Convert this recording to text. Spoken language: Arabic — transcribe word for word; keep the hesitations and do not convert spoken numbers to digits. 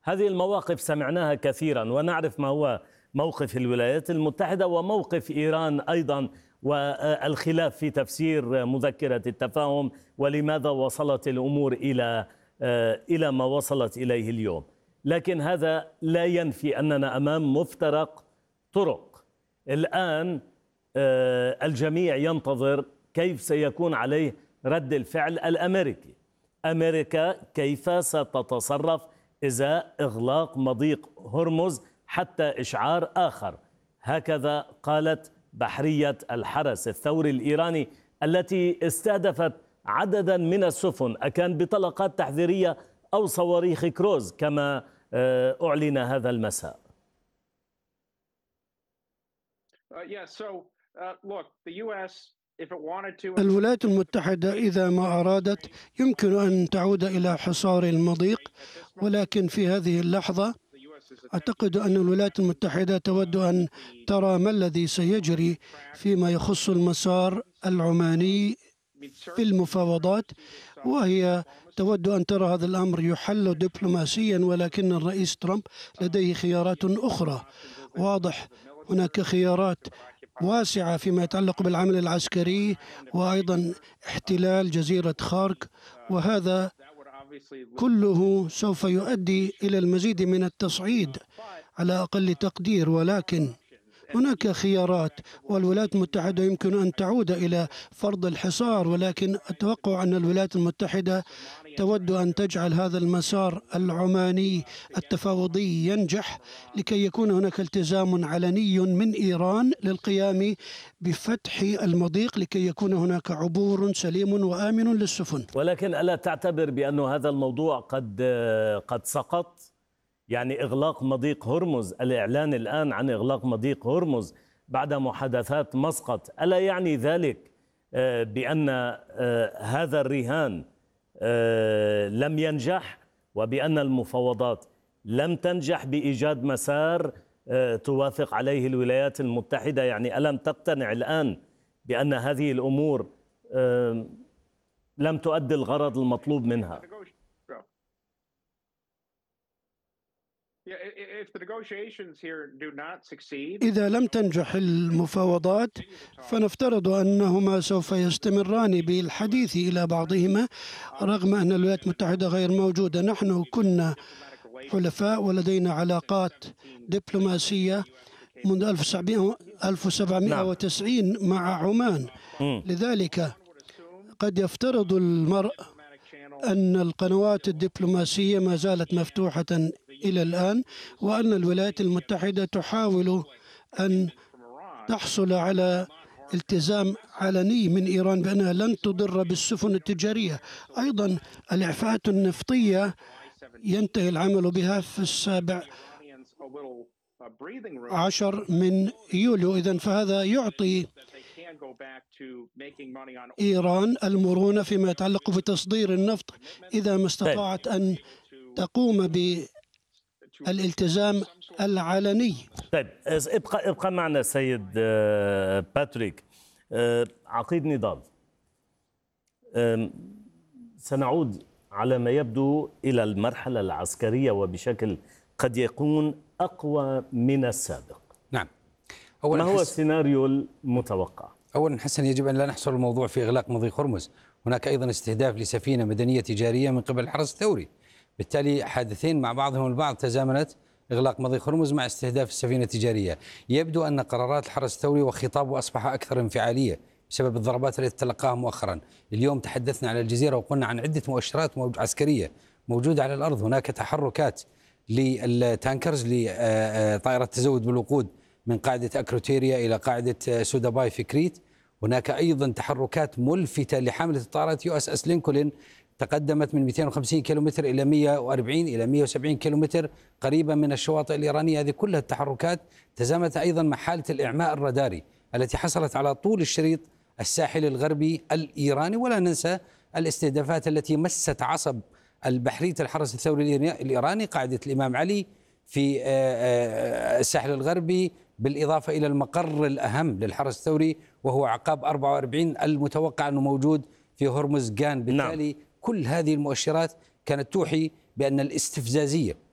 هذه المواقف سمعناها كثيرا، ونعرف ما هو موقف الولايات المتحدة وموقف إيران أيضا، والخلاف في تفسير مذكرة التفاهم ولماذا وصلت الأمور إلى إلى ما وصلت إليه اليوم. لكن هذا لا ينفي أننا أمام مفترق طرق. الآن الجميع ينتظر كيف سيكون عليه رد الفعل الأمريكي. أمريكا كيف ستتصرف إزاء إغلاق مضيق هرمز حتى إشعار آخر. هكذا قالت بحرية الحرس الثوري الإيراني التي استهدفت عددا من السفن، أكان بطلقات تحذيرية أو صواريخ كروز كما أعلن هذا المساء. الولايات المتحدة إذا ما أرادت يمكن أن تعود إلى حصار المضيق، ولكن في هذه اللحظة أعتقد أن الولايات المتحدة تود أن ترى ما الذي سيجري فيما يخص المسار العماني في المفاوضات، وهي تود أن ترى هذا الأمر يحل دبلوماسيا، ولكن الرئيس ترامب لديه خيارات أخرى. واضح هناك خيارات واسعة فيما يتعلق بالعمل العسكري وأيضا احتلال جزيرة خارك، وهذا كله سوف يؤدي إلى المزيد من التصعيد على أقل تقدير. ولكن هناك خيارات، والولايات المتحدة يمكن أن تعود إلى فرض الحصار، ولكن أتوقع أن الولايات المتحدة تود أن تجعل هذا المسار العماني التفاوضي ينجح لكي يكون هناك التزام علني من إيران للقيام بفتح المضيق لكي يكون هناك عبور سليم وآمن للسفن. ولكن ألا تعتبر بأن هذا الموضوع قد قد سقط؟ يعني إغلاق مضيق هرمز، الإعلان الآن عن إغلاق مضيق هرمز بعد محادثات مسقط، ألا يعني ذلك بأن هذا الرهان لم ينجح وبأن المفاوضات لم تنجح بإيجاد مسار توافق عليه الولايات المتحدة؟ يعني ألم تقتنع الآن بأن هذه الأمور لم تؤدي الغرض المطلوب منها؟ إذا لم تنجح المفاوضات فنفترض أنهما سوف يستمران بالحديث إلى بعضهما رغم أن الولايات المتحدة غير موجودة. نحن كنا حلفاء ولدينا علاقات دبلوماسية منذ ألف وسبعمائة وتسعين مع عمان. لذلك قد يفترض المرء أن القنوات الدبلوماسية ما زالت مفتوحة إلى الآن، وأن الولايات المتحدة تحاول أن تحصل على التزام علني من إيران بأنها لن تضر بالسفن التجارية. أيضا الإعفاءات النفطية ينتهي العمل بها في السابع عشر من يوليو، إذن فهذا يعطي إيران المرونة فيما يتعلق بتصدير النفط إذا ما استطاعت أن تقوم بالالتزام العلني. طيب ابقى ابقى معنا سيد باتريك. عقيد نضال، سنعود على ما يبدو إلى المرحلة العسكرية وبشكل قد يكون أقوى من السابق. نعم. ما هو السيناريو المتوقع؟ أولا حسن، يجب أن لا نحصر الموضوع في إغلاق مضيق هرمز، هناك أيضا استهداف لسفينة مدنية تجارية من قبل الحرس الثوري، بالتالي حادثين مع بعضهم البعض تزامنت، إغلاق مضيق هرمز مع استهداف السفينة التجارية. يبدو أن قرارات الحرس الثوري وخطابه أصبح أكثر انفعالية بسبب الضربات التي تلقاها مؤخرا. اليوم تحدثنا على الجزيرة وقلنا عن عدة مؤشرات عسكرية موجودة على الأرض. هناك تحركات للتانكرز لطائرة تزود بالوقود من قاعدة أكروتيريا إلى قاعدة سوداباي في كريت. هناك أيضا تحركات ملفتة لحاملة الطائرات يو اس اس لينكولن، تقدمت من مئتين وخمسين كيلومتر إلى مئة وأربعين إلى مئة وسبعين كيلومتر قريبا من الشواطئ الإيرانية. هذه كلها التحركات تزامنت أيضا مع حالة الإعماء الراداري التي حصلت على طول الشريط الساحل الغربي الإيراني. ولا ننسى الاستهدافات التي مست عصب البحرية الحرس الثوري الإيراني، قاعدة الإمام علي في الساحل الغربي، بالإضافة إلى المقر الأهم للحرس الثوري وهو عقاب أربعة وأربعين المتوقع أنه موجود في هرمزغان. بالتالي نعم. كل هذه المؤشرات كانت توحي بأن الاستفزازية